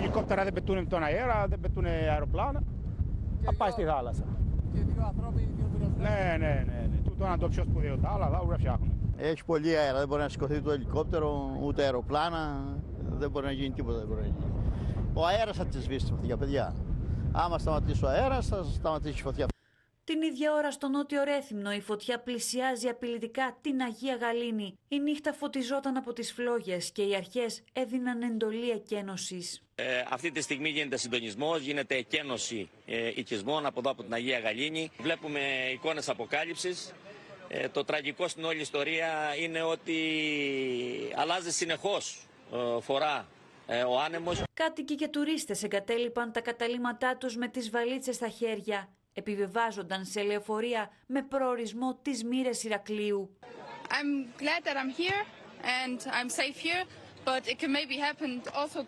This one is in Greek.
ελικόπτερα δεν πετούν τον αέρα, δεν πετούν αεροπλάνα. Θα πάει στη θάλασσα. Και δύο ανθρώποι, δύο πυροσβέστες. Ναι. Τούτο είναι το πιο σπουδαίο. Τα άλλα θα φτιάχνουν. Έχει πολύ αέρα, δεν μπορεί να σηκωθεί το ελικόπτερο, ούτε αεροπλάνα, δεν μπορεί να γίνει τίποτα. Δεν μπορεί να γίνει. Ο αέρας θα τη σβήσει τη φωτιά, παιδιά. Άμα σταματήσει ο αέρας, θα σταματήσει η φωτιά. Την ίδια ώρα στο νότιο Ρέθυμνο η φωτιά πλησιάζει απειλητικά την Αγία Γαλήνη. Η νύχτα φωτιζόταν από τις φλόγες και οι αρχές έδιναν εντολή εκένωσης. Αυτή τη στιγμή γίνεται συντονισμός, γίνεται εκένωση οικισμών από εδώ από την Αγία Γαλήνη. Βλέπουμε εικόνες αποκάλυψης. Το τραγικό στην όλη ιστορία είναι ότι αλλάζει συνεχώς φορά ο άνεμος. Κάτοικοι και τουρίστες εγκατέλειπαν τα καταλύματά τους με τις βαλίτσες στα χέρια. Επιβιβάζονταν σε λεωφορεία με προορισμό τις Μοίρες Ηρακλείου. I'm glad that I'm here and I'm safe here, but it can maybe happen also